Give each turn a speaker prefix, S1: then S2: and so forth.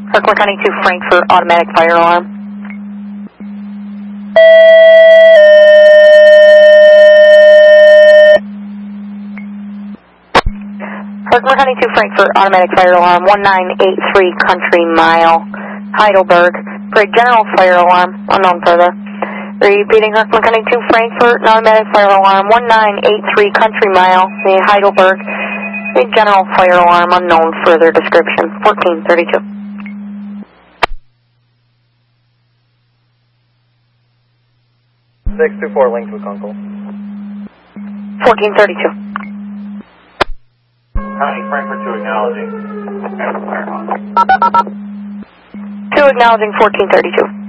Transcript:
S1: Kirkland County 2 Frankfurt, automatic fire alarm. Kirkland County 2 Frankfurt, automatic fire alarm, 1983 Country Mile, Heidelberg. Brig General fire alarm, unknown further. Repeating Kirkland County 2 Frankfurt, automatic fire alarm, 1983 Country Mile, the Heidelberg. Brig General fire alarm, unknown further description, 1432.
S2: Six two four, linked with Uncle.
S1: 1432.
S2: County Frankfurt 2 acknowledging.
S1: 2 acknowledging 1432.